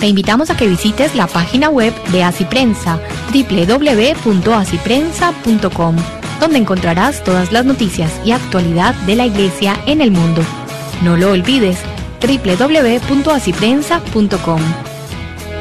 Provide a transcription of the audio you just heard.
Te invitamos a que visites la página web de Asiprensa, www.asiprensa.com, donde encontrarás todas las noticias y actualidad de la Iglesia en el mundo. No lo olvides, www.asiprensa.com.